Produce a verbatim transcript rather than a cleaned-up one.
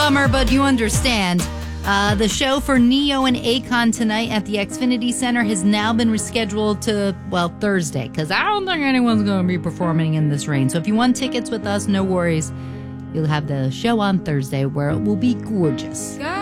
bummer, but you understand. Uh, the show for Neo and Akon tonight at the Xfinity Center has now been rescheduled to, well, Thursday, because I don't think anyone's going to be performing in this rain. So if you want tickets with us, no worries. You'll have the show on Thursday where it will be gorgeous. Good.